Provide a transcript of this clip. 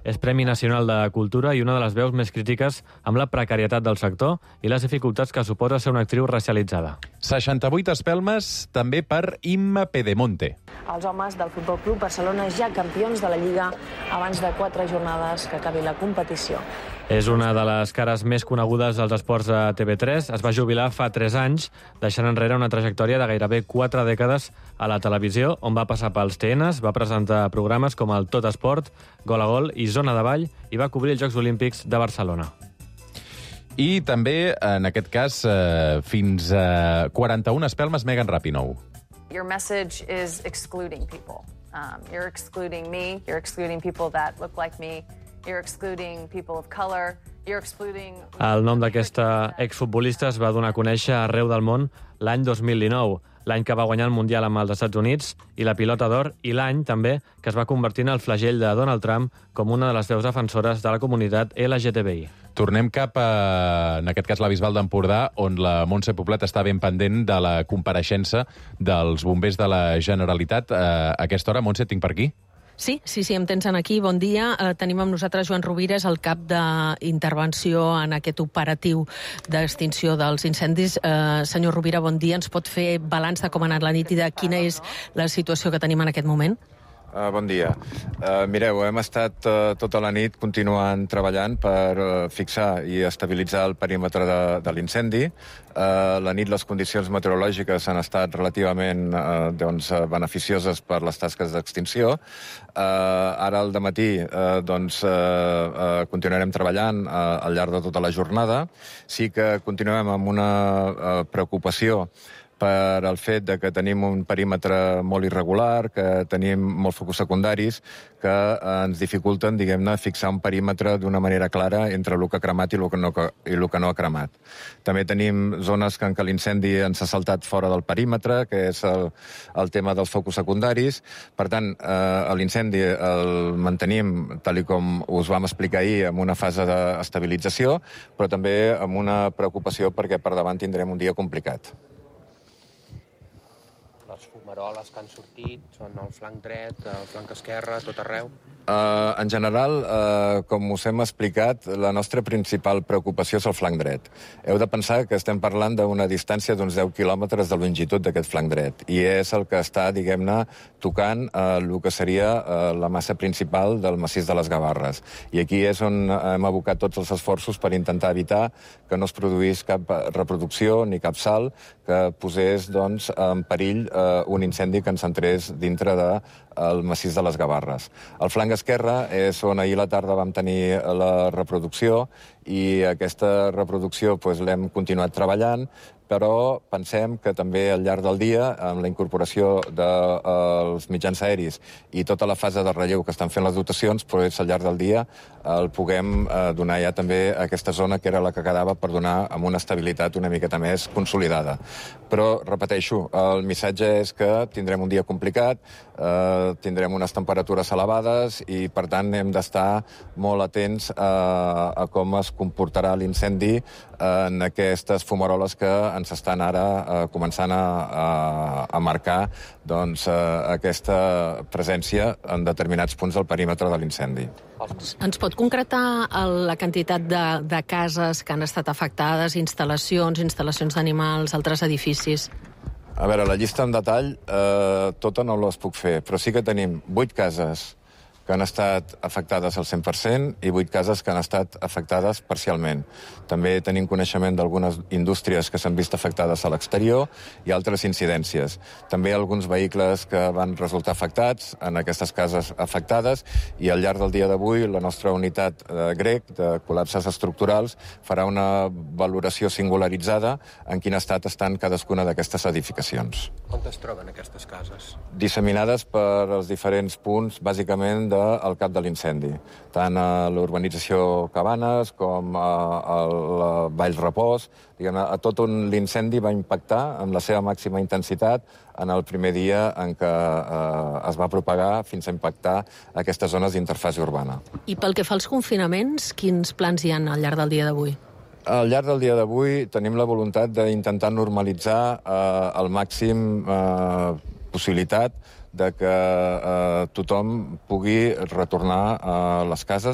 És Premi Nacional de Cultura i una de les veus més crítiques amb la precarietat del sector i les dificultats que suposa ser una actriu racialitzada. 68 espelmes també per Imma Pedemonte. Els homes del Futbol Club Barcelona ja campions de la Lliga abans de 4 jornades que acabi la competició. És una de les cares més conegudes dels esports a TV3. Es va jubilar fa 3 anys, deixant enrere una trajectòria de gairebé 4 dècades a la televisió, on va passar pels TNs, va presentar programes com el Tot Esport, Gol a Gol i Zona de Ball i va cobrir els Jocs Olímpics de Barcelona. I també, en aquest cas, fins a 41 espelmes Megan Rapinoe. Your message is excluding people. You're excluding me, you're excluding people that look like me, you're excluding people of color, you're excluding... El nom d'aquesta exfutbolista es va donar a conèixer arreu del món l'any 2019, l'any que va guanyar el Mundial amb els Estats Units i la Pilota d'Or, i l'any, també, que es va convertir en el flagell de Donald Trump com una de les veus defensores de la comunitat LGTBI. Tornem cap a, en aquest cas, la Bisbal d'Empordà, on la Montse Poblet està ben pendent de la compareixença dels bombers de la Generalitat. A aquesta hora, Montse, tinc per aquí? Sí, em tens aquí. Bon dia. Tenim amb nosaltres Joan Rovira, el cap d'intervenció en aquest operatiu d'extinció dels incendis. Senyor Rovira, bon dia. Ens pot fer balanç de com ha anat la nit i de quina és la situació que tenim en aquest moment? Bon dia. Mireu, hem estat tota la nit continuant treballant per fixar i estabilitzar el perímetre de l'incendi. La nit les condicions meteorològiques han estat relativament beneficioses per les tasques d'extinció. Ara al dematí continuarem treballant al llarg de tota la jornada. Sí que continuem amb una preocupació per el fet de que tenim un perímetre molt irregular, que tenim molts focus secundaris, que ens dificulten, diguem-ne, fixar un perímetre d'una manera clara entre el que ha cremat i el que no ha cremat. També tenim zones en què l'incendi ens ha saltat fora del perímetre, que és el tema dels focus secundaris. Per tant, l'incendi el mantenim, tal com us vam explicar ahir, en una fase d'estabilització, però també amb una preocupació perquè per davant tindrem un dia complicat. Les fumaroles que han sortit són al flanc dret, al flanc esquerre, tot arreu? En general, com us hem explicat, la nostra principal preocupació és el flanc dret. Heu de pensar que estem parlant d'una distància d'uns 10 quilòmetres de longitud d'aquest flanc dret, i és el que està, diguem-ne, tocant el que seria la massa principal del massís de les Gavarres. I aquí és on hem abocat tots els esforços per intentar evitar que no es produís cap reproducció ni cap salt que posés, doncs, en perill un incendi que ens entrés dintre del massís de les Gavarres. El flanc esquerre és on ahir a la tarda vam tenir la reproducció i aquesta reproducció l'hem continuat treballant, però pensem que també al llarg del dia, amb la incorporació dels mitjans aeris i tota la fase de relleu que estan fent les dotacions, al llarg del dia el puguem donar ja també a aquesta zona que era la que quedava per donar amb una estabilitat una miqueta més consolidada. Però, repeteixo, el missatge és que tindrem un dia complicat, tindrem unes temperatures elevades i, per tant, hem d'estar molt atents a com es comportarà l'incendi en aquestes fumaroles que ens estan ara començant a marcar aquesta presència en determinats punts del perímetre de l'incendi. Ens pot concretar la quantitat de cases que han estat afectades, instal·lacions d'animals, altres edificis? A veure, la llista en detall tota no les puc fer, però sí que tenim 8 cases que han estat afectades al 100% i 8 cases que han estat afectades parcialment. També tenim coneixement d'algunes indústries que s'han vist afectades a l'exterior i altres incidències. També alguns vehicles que van resultar afectats en aquestes cases afectades i al llarg del dia d'avui la nostra unitat grec de col·lapses estructurals farà una valoració singularitzada en quin estat estan cadascuna d'aquestes edificacions. On es troben aquestes cases? Disseminades per els diferents punts, bàsicament, del cap de l'incendi. Tant a l'urbanització Cabanes com a la Vall Repòs, a tot on l'incendi va impactar amb la seva màxima intensitat en el primer dia en què es va propagar fins a impactar aquestes zones d'interfase urbana. I pel que fa als confinaments, quins plans hi ha al llarg del dia d'avui? Al llarg del dia d'avui tenim la voluntat d'intentar normalitzar al màxim possibilitat de que tothom pugui retornar a les cases